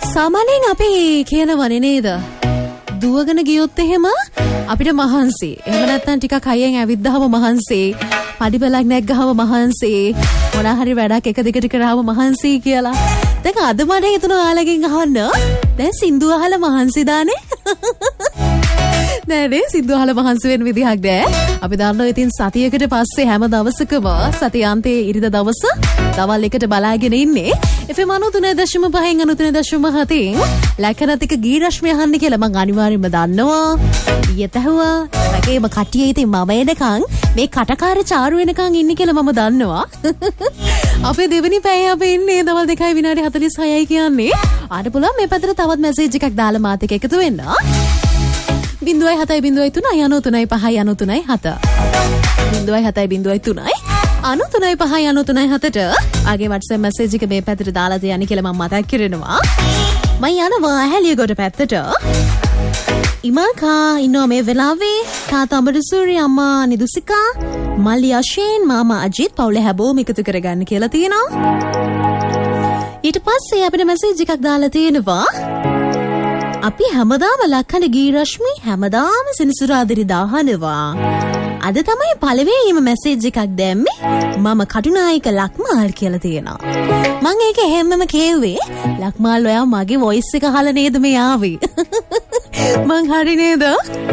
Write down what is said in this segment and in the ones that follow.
සාමාන්‍යයෙන් අපි කියනවනේ නේද? දුවගෙන ගියොත් එහෙම අපිට මහන්සි. එහෙම නැත්නම් ටිකක් හයියෙන් ඇවිද්දාම මහන්සි. පඩිපෙලක් නැග්ගාම මහන්සි. මොනවා හරි වැඩක් එක දිගට කරාම මහන්සි කියලා. දැන් අද මට හිතුණා ඔයාලගෙන් අහන්න. දැන් සින්දු අහලා මහන්සි දානේ? නෑනේ සින්දු අහලා මහන්සි වෙන විදිහක් නෑ. අපි දන්නවා ඉතින් සතියකට පස්සේ හැම දවසකම සතියාන්තයේ ඉරිදා දවස දවල් එකට බලාගෙන ඉන්නේ. FM 93.5 93.7 ලැකනතික ගී රශ්මිය අහන්න කියලා මං අනිවාර්යෙන්ම දන්නවා. ඊයතහුවා වගේම කට්ටිය ඉතින් මම එනකන් මේ කටකාර චාරු වෙනකන් ඉන්නේ කියලා මම දන්නවා. අපේ දෙවෙනි පැය අපේ ඉන්නේ දවල් 2:46යි කියන්නේ. ආට පුළුවන් මේ පැත්තට තවත් මැසේජ් එකක් දාලා මාත් එක්ක එකතු වෙන්න. 0.703 93.5 0.703 ආගේ WhatsApp message එක මේ පැත්තට දාලා තියන්න කියලා මම මතක් කරනවා. මම යනවා ඇහැලියගොඩ පැත්තට. ඉමාකා ඉන්නවා මේ වෙලාවේ. තාත්තා අමරසූරි අම්මා නිදුසිකා මල්ලි අශේන් මාමා අජිත් පවුලේ හැමෝම එකතු කරගන්න කියලා තියෙනවා. ඊට පස්සේ අපිට message එකක් දාලා තියෙනවා. අපි හැමදාම ලක්හඬ ගී රශ්මි හැමදාම සෙනසුරාදා දාහනවා. අද තමයි පළවෙනිම මැසේජ් එකක් දැම්මේ. මම කටුනායක ලක්මාල් කියලා තියෙනවා. මම ඒක හැමම කියුවේ ලක්මාල් ඔයා මගේ වොයිස් එක අහලා නේද මේ ආවේ? මං හරි නේද?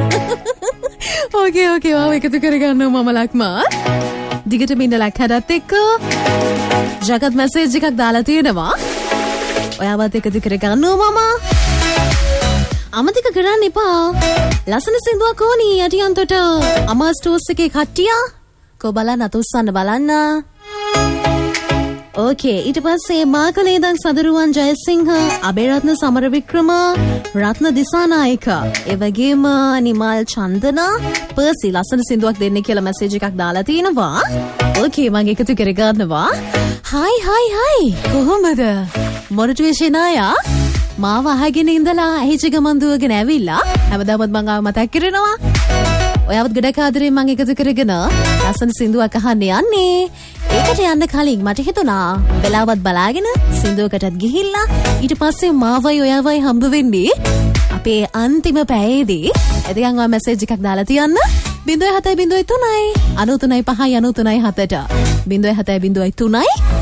ඕකේ ඔව් එකතු කරගන්නවා මම ලක්මාල්. දිගටම ඉන්න ලක්හඬත් එක්ක ජගත් මැසේජ් එකක් දාලා තියෙනවා. ඔයාවත් එකතු කරගන්නවා මම. අමතක කරන්න එපා. ලස්සන සින්දුවක් ඕනි යටියන්තට අමා ස්ටෝස් එකේ කට්ටිය කො බලන්න අතුස්සන්න බලන්න. ඕකේ ඊට පස්සේ මාකලේ ඉඳන් සදරුවන් ජයසිංහ අබේරත්න සමරවික්‍රම රත්න දිසානායක ඒ වගේම නිමල් චන්දන පර්සි ලස්සන සින්දුවක් දෙන්න කියලා මැසේජ් එකක් දාලා තිනවා. ඕකේ මම එකතු කරගන්නවා. හයි කොහොමද මොටිවේෂන් ආයා? මාව අහගෙන ඉඳලා ඇහිච්ච ගමන් දුවගෙන ඇවිල්ලා හැමදාමත් මං ආව මතක් කරනවා. ඔයාවත් ගොඩක් ආදරෙන් මං එකතු කරගෙන ලස්සන සින්දුවක් අහන්න යන්නේ. ඒකට යන්න කලින් මට හිතුණා වෙලාවත් බලාගෙන සින්දුවකටත් ගිහිල්ලා ඊට පස්සේ මාවයි ඔයාවයි හම්බ වෙන්නේ අපේ අන්තිම පැයේදී. එතකන් ඔයා මැසේජ් එකක් දාලා තියන්න. 0.703 93.5 0.703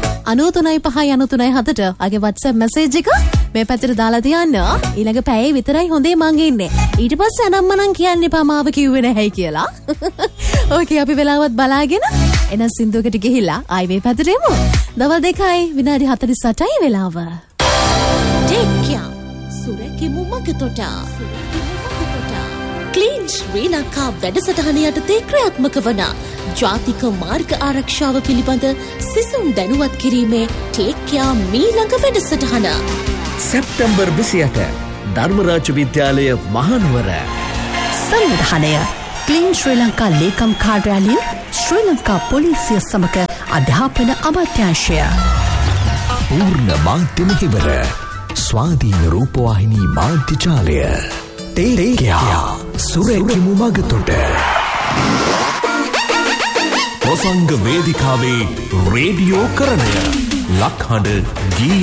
93.5 ආගේ WhatsApp message එක මේ පැත්තට දාලා තියන්න. ඊළඟ පැයේ විතරයි හොඳේ මං ඉන්නේ. ඊට පස්සේ අනම්මනම් කියන්න එපා මාව කිව්වේ නැහැයි කියලා. ඕකේ අපි වෙලාවත් බලාගෙන එන සින්දුවකට ගිහිල්ලා ආයි මේ පැත්තට එමු. දවල් 2:48යි වෙලාව. ටෙක්කියා සුරකිමු මගතොට. ක්ලීන් ශ්‍රී ලංකා වැඩසටහන යටතේ ක්‍රියාත්මක වන ජාතික මාර්ග ආරක්ෂාව පිළිබඳ සිසුන් දැනුවත් කිරීමේ ටේක්යා මීළඟ වැඩසටහන සැප්තැම්බර් 28 ධර්මරාජ විද්‍යාලය මහනුවර. සංවිධානය ක්ලීන් ශ්‍රී ලංකා ලේකම් කාර්යාලය ශ්‍රී ලංකා පොලිසිය සමග අධ්‍යාපන අමාත්‍යාංශය. පූර්ණ මාධ්‍ය මෙහෙවර ස්වාධීන රූපවාහිනී මාධ්‍ය ජාලය. ටේක්යා සුරකිමු මගතොට. ප්‍රසංග වේදිකාවේ රේඩියෝ කරණය ලක්හඬ ගී